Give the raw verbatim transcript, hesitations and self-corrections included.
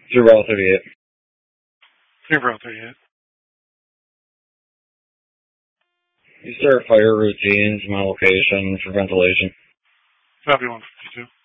Through Bravo thirty-eight. Through Bravo thirty-eight. You start fire routines, my location for ventilation. Copy one fifty-two.